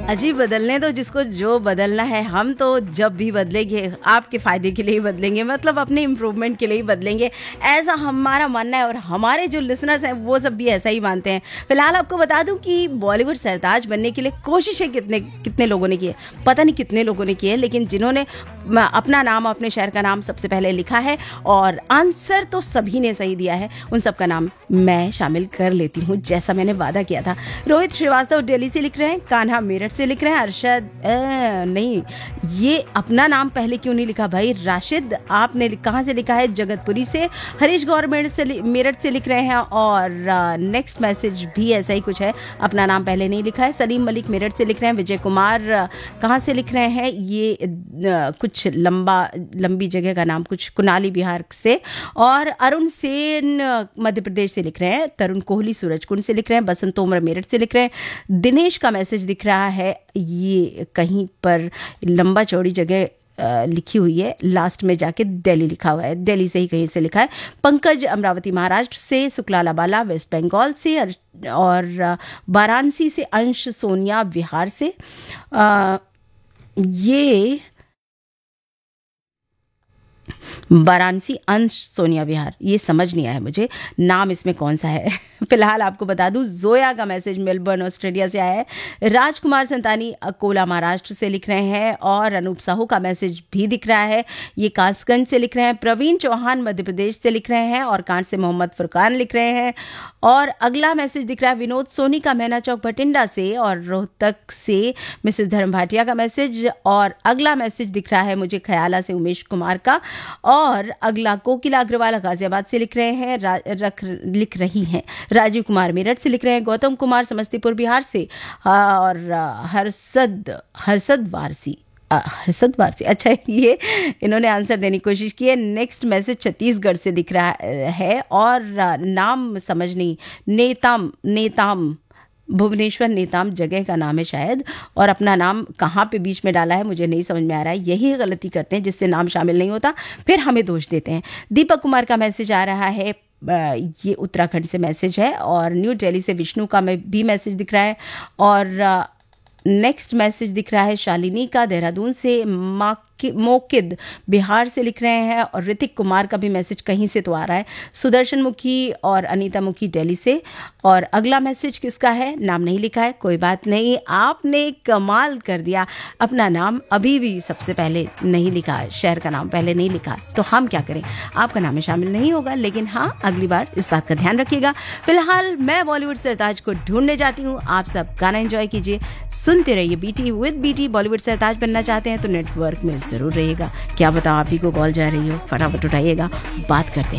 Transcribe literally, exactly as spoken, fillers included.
अजी बदलने दो जिसको जो बदलना है। हम तो जब भी बदलेंगे आपके फ़ायदे के लिए ही बदलेंगे, मतलब अपने इम्प्रूवमेंट के लिए ही बदलेंगे, ऐसा हमारा मानना है। और हमारे जो लिसनर्स हैं वो सब भी ऐसा ही मानते हैं। फिलहाल आपको बता दूं कि बॉलीवुड सरताज बनने के लिए कोशिशें कितने कितने लोगों ने की है, पता नहीं कितने लोगों ने की है, लेकिन जिन्होंने अपना नाम, अपने शहर का नाम सबसे पहले लिखा है और आंसर तो सभी ने सही दिया है, उन सब का नाम मैं शामिल कर लेती हूँ जैसा मैंने वादा किया था। रोहित श्रीवास्तव दिल्ली से लिख रहे हैं, कान्हा मेरठ से लिख रहे हैं, अरशद नहीं, ये अपना नाम पहले क्यों नहीं लिखा भाई। राशिद आपने कहाँ से लिखा है? जगतपुरी से। हरीश गवर्नमेंट से मेरठ से लिख रहे हैं और नेक्स्ट मैसेज भी ऐसा ही कुछ है, अपना नाम पहले नहीं लिखा है। सलीम मलिक मेरठ से लिख रहे हैं। विजय कुमार कहाँ से लिख रहे हैं? ये आ, कुछ लंबा लंबी जगह का नाम, कुछ कुनाली बिहार से। और अरुण सेन मध्य प्रदेश से लिख रहे हैं। तरुण कोहली सूरजकुंड से लिख रहे हैं। बसंत तोमर मेरठ से लिख रहे हैं। दिनेश का मैसेज दिख रहा है, ये कहीं पर लंबा चौड़ी जगह लिखी हुई है, लास्ट में जाके दिल्ली लिखा हुआ है, दिल्ली से ही कहीं से लिखा है। पंकज अमरावती महाराष्ट्र से। सुकलाला बाला वेस्ट बंगाल से। और वाराणसी से अंश सोनिया बिहार से। आ, ये वाराणसी अंश सोनिया बिहार, ये समझ नहीं आया मुझे नाम इसमें कौन सा है। फिलहाल आपको बता दूं जोया का मैसेज मेलबर्न ऑस्ट्रेलिया से आया है। राजकुमार संतानी अकोला महाराष्ट्र से लिख रहे हैं और अनूप साहू का मैसेज भी दिख रहा है, ये कासगंज से लिख रहे हैं। प्रवीण चौहान मध्य प्रदेश से लिख रहे हैं और कांट से मोहम्मद फुरकान लिख रहे हैं। और अगला मैसेज दिख रहा है विनोद सोनी का मैना चौक भटिंडा से। और रोहतक से मिसेस धर्म भाटिया का मैसेज। और अगला मैसेज दिख रहा है मुझे खयाला से उमेश कुमार का। और अगला कोकिला अग्रवाल गाजियाबाद से लिख रहे हैं, रख लिख रही हैं। राजीव कुमार मेरठ से लिख रहे हैं। गौतम कुमार समस्तीपुर बिहार से। और हर्षद हर्षद वारसी हर्षद वारसी अच्छा, ये इन्होंने आंसर देने की कोशिश की है। नेक्स्ट मैसेज छत्तीसगढ़ से दिख रहा है और नाम समझ नहीं, नेताम नेताम भुवनेश्वर नेताम जगह का नाम है शायद। और अपना नाम कहाँ पे बीच में डाला है मुझे नहीं समझ में आ रहा है। यही गलती करते हैं जिससे नाम शामिल नहीं होता, फिर हमें दोष देते हैं। दीपक कुमार का मैसेज आ रहा है, ये उत्तराखंड से मैसेज है। और न्यू दिल्ली से विष्णु का भी मैसेज दिख रहा है। और नेक्स्ट मैसेज दिख रहा है शालिनी का देहरादून से। मोकिद बिहार से लिख रहे हैं। और ऋतिक कुमार का भी मैसेज कहीं से तो आ रहा है। सुदर्शन मुखी और अनीता मुखी दिल्ली से। और अगला मैसेज किसका है? नाम नहीं लिखा है, कोई बात नहीं, आपने कमाल कर दिया, अपना नाम अभी भी सबसे पहले नहीं लिखा है, शहर का नाम पहले नहीं लिखा, तो हम क्या करें, आपका नाम शामिल नहीं होगा। लेकिन हाँ, अगली बार इस बात का ध्यान रखिएगा। फिलहाल मैं बॉलीवुड सरताज को ढूंढने जाती हूँ, आप सब गाना एंजॉय कीजिए, सुनते रहिए बीटी विद बीटी। बॉलीवुड सरताज बनना चाहते हैं तो नेटवर्क में जरूर रहिएगा। क्या बताओ, आप ही को कॉल जा रही हो, फटाफट उठाइएगा, बात करते हैं।